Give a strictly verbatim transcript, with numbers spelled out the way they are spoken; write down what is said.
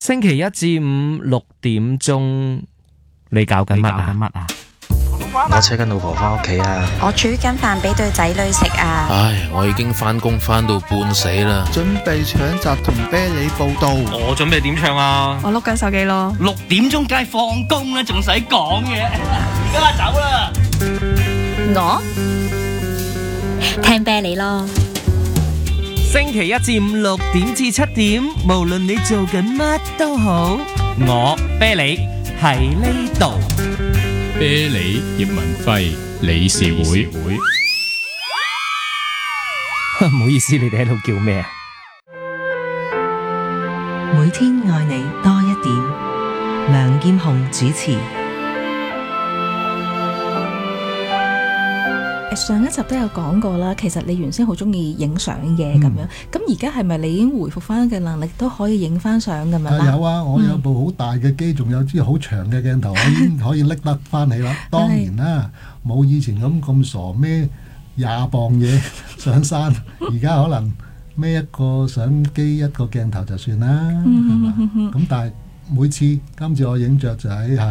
星期一至五六點鐘，你搞緊乜啊？ 我車緊老婆返屋企啊！ 我煮緊飯俾對仔女食啊！ 唉，我已經返工返到半死啦， 準備搶閘同啤梨報到。 我準備點唱啊？ 我碌緊手機咯。 六點鐘梗係放工啦，仲使講嘅？而家走啦！ 我聽啤梨咯。 星期一至五六點至七點，無論你做緊乜都好，我啤梨喺呢度。 啤梨葉文輝理事會， 唔好意思，你哋喺度叫咩啊？ 每天愛你多一點，梁劍虹主持。 上一集都有講過啦，其實你原先好中意影相嘅咁樣，咁而家係咪你已經回復翻嘅能力都可以影翻相咁樣啦？ 有啊，我有部好大嘅機，仲有支好長嘅鏡頭，我已經可以拎得翻起啦。當然啦，冇以前咁咁傻孭廿磅嘢上山，而家可能孭一個相機一個鏡頭就算啦，係嘛？咁但係每次今次我影雀仔